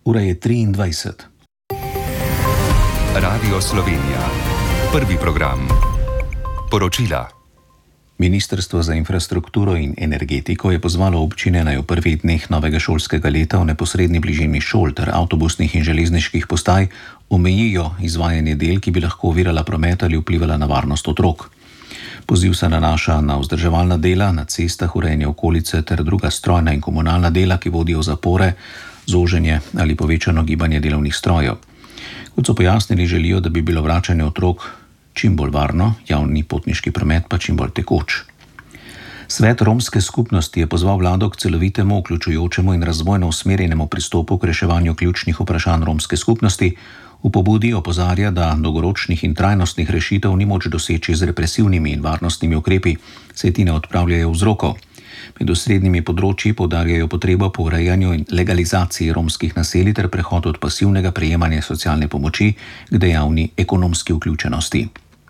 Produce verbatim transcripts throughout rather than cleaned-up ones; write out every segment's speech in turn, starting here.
Ura je triindvajset. Radio Slovenija. Prvi program. Poročila. Ministrstvo za infrastrukturo in energetiko je pozvalo občine, naj v prvih dneh novega šolskega leta v neposredni bližini šol ter avtobusnih in železniških postaj omejijo izvajanje del, ki bi lahko ovirala promet ali vplivala na varnost otrok. Poziv se nanaša na vzdrževalna dela na cestah, urejanje okolice ter druga strojna in komunalna dela, ki vodijo v zapore, zoženje ali povečano gibanje delovnih strojev. Kot so pojasnili, želijo, da bi bilo vračanje otrok čim bolj varno, javni potniški promet pa čim bolj tekoč. Svet romske skupnosti je pozval vlado k celovitemu, vključujočemu in razvojno usmerjenemu pristopu k reševanju ključnih vprašanj romske skupnosti. V pobudi opozarja, da dolgoročnih in trajnostnih rešitev ni moč doseči z represivnimi in varnostnimi ukrepi, saj ti ne odpravljajo vzrokov. Med osrednjimi področji poudarjajo potrebo po urejanju in legalizaciji romskih naselij ter prehod od pasivnega prejemanja socialne pomoči k dejavni ekonomski vključenosti.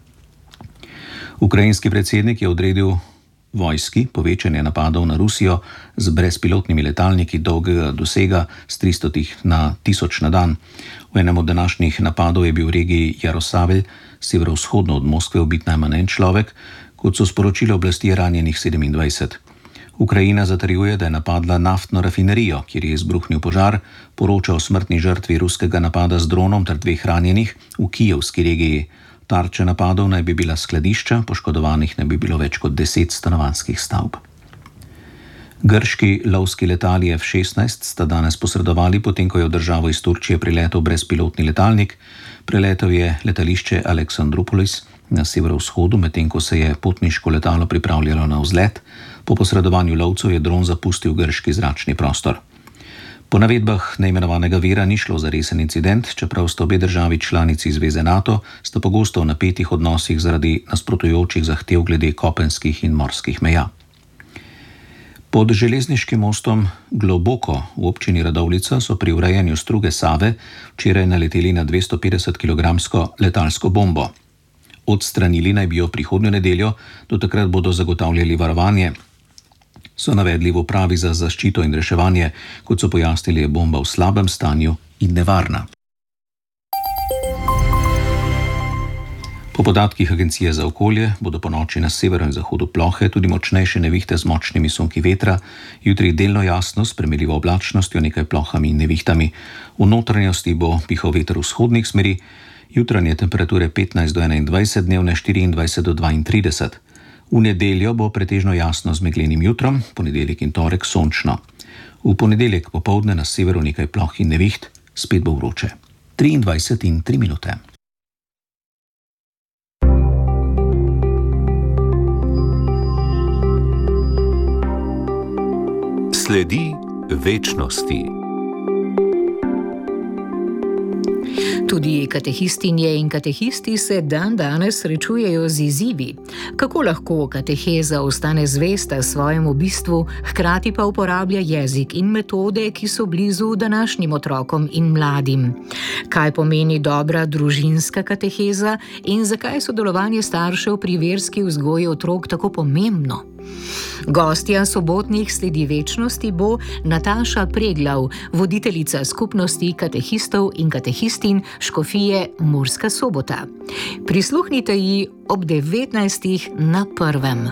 Ukrajinski predsednik je odredil vojski povečanje napadov na Rusijo z brezpilotnimi letalniki dolgega dosega s tristo na tisoč na dan. V enem od današnjih napadov je bil v regiji Jaroslavelj, severovzhodno od Moskve, ubit najmanj en človek, kot so sporočile oblasti, ranjenih sedemindvajset. Ukrajina zatrjuje, da je napadla naftno rafinerijo, kjer je izbruhnil požar, poroča o smrtni žrtvi ruskega napada z dronom ter dveh ranjenih v kijevski regiji. Tarče napadov naj bi bila skladišča, poškodovanih naj bi bilo več kot deset stanovanjskih stavb. Grški lovski letali F šestnajst sta danes posredovali, potem ko je v državo iz Turčije priletel brezpilotni letalnik. Preletel je letališče Aleksandropolis na severovzhodu, medtem ko se je potniško letalo pripravljalo na vzlet. Po posredovanju lovcev je dron zapustil grški zračni prostor. Po navedbah neimenovanega vira ni šlo za resen incident, čeprav sta obe državi članici zveze NATO, sta pogosto v napetih odnosih zaradi nasprotujočih zahtev glede kopenskih in morskih meja. Pod železniškim mostom Globoko v občini Radovljica so pri urejanju struge Save včeraj naleteli na dvesto petdeset kilogramsko letalsko bombo. Odstranili naj bi jo prihodnjo nedeljo, do takrat bodo zagotavljali varovanje, so navedli v upravi za zaščito in reševanje. Kot so pojasnili, je bomba v slabem stanju in nevarna. Po podatkih Agencije za okolje bodo ponoči na severu in zahodu plohe, tudi močnejše nevihte z močnimi sunki vetra, jutri delno jasno s spremenljivo oblačnostjo, nekaj plohami in nevihtami. V notranjosti bo pihal veter vzhodnih smeri, jutranje temperature petnajst do enaindvajset, dnevne štiriindvajset do dvaintrideset. V nedeljo bo pretežno jasno z meglenim jutrom, ponedeljek in torek sončno. V ponedeljek popoldne na severu nekaj ploh in neviht, spet bo vroče. triindvajset in tri minute. Sledi večnosti. Tudi katehistinje in katehisti se dan danes srečujejo z izzivi. Kako lahko kateheza ostane zvesta svojemu bistvu, hkrati pa uporablja jezik in metode, ki so blizu današnjim otrokom in mladim? Kaj pomeni dobra družinska kateheza in zakaj je sodelovanje staršev pri verski vzgoji otrok tako pomembno? Gostja sobotnih Sledi večnosti bo Nataša Preglav, voditeljica skupnosti katehistov in katehistin škofije Murska Sobota. Prisluhnite ji ob devetnajstih na prvem.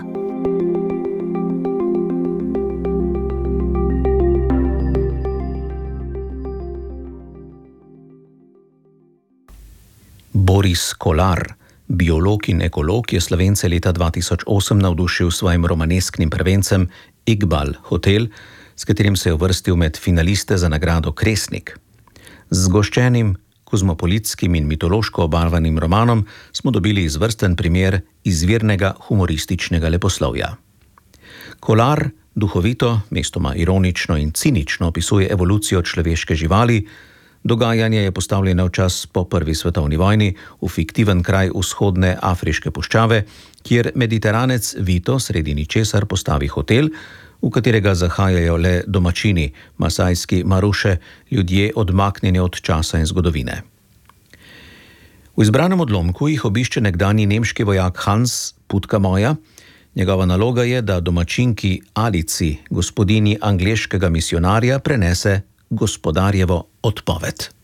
Boris Kolar, biolog in ekolog, je Slovence leta dva tisoč osem navdušil s svojim romanesknim prvencem Iqbal Hotel, s katerim se je uvrstil med finaliste za nagrado Kresnik. Z zgoščenim, kozmopolitskim in mitološko obarvanim romanom smo dobili izvrsten primer izvirnega humorističnega leposlovja. Kolar duhovito, mestoma ironično in cinično opisuje evolucijo človeške živali. Dogajanje je postavljeno v čas po prvi svetovni vojni v fiktiven kraj vzhodne afriške puščave, kjer mediteranec Vito sredi ničesar postavi hotel, v katerega zahajajo le domačini, masajski maruše, ljudje odmaknjeni od časa in zgodovine. V izbranem odlomku jih obišče nekdanji nemški vojak Hans Puttkamoja. Njegova naloga je, da domačinki Alici, gospodinji angleškega misionarja, prenese gospodarjevo odpoved.